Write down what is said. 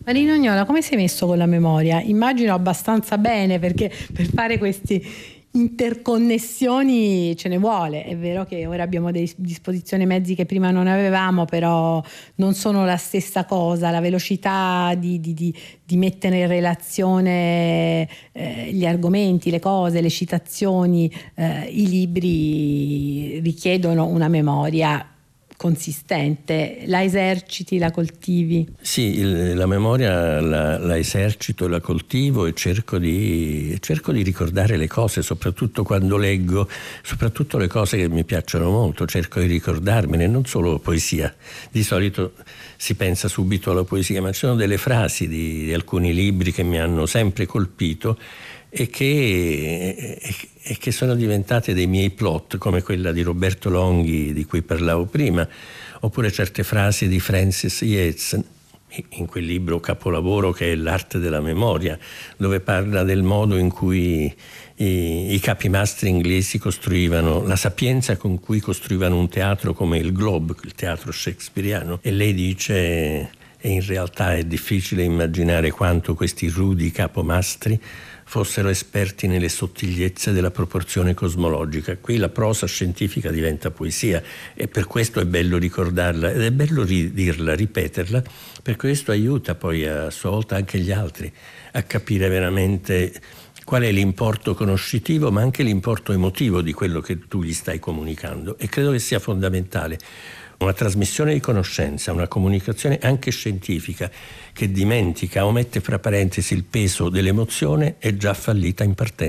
Marino Agnola, come sei messo con la memoria? Immagino abbastanza bene, perché per fare queste interconnessioni ce ne vuole. È vero che ora abbiamo a disposizione mezzi che prima non avevamo, però non sono la stessa cosa. La velocità di mettere in relazione gli argomenti, le cose, le citazioni, i libri richiedono una memoria consistente. La eserciti, la coltivi? Sì, la memoria la esercito e la coltivo e cerco di ricordare le cose, soprattutto quando leggo, soprattutto le cose che mi piacciono molto, cerco di ricordarmene, non solo poesia. Di solito si pensa subito alla poesia, ma ci sono delle frasi di alcuni libri che mi hanno sempre colpito e che sono diventate dei miei plot, come quella di Roberto Longhi di cui parlavo prima, oppure certe frasi di Francis Yates in quel libro capolavoro che è L'arte della memoria, dove parla del modo in cui i capimastri inglesi costruivano, la sapienza con cui costruivano un teatro come il Globe, il teatro shakespeariano, e lei dice: e in realtà è difficile immaginare quanto questi rudi capomastri fossero esperti nelle sottigliezze della proporzione cosmologica. Qui la prosa scientifica diventa poesia e per questo è bello ricordarla ed è bello dirla, ripeterla, perché questo aiuta poi a sua volta anche gli altri a capire veramente qual è l'importo conoscitivo ma anche l'importo emotivo di quello che tu gli stai comunicando, e credo che sia fondamentale. Una trasmissione di conoscenza, una comunicazione anche scientifica che dimentica o mette fra parentesi il peso dell'emozione è già fallita in partenza.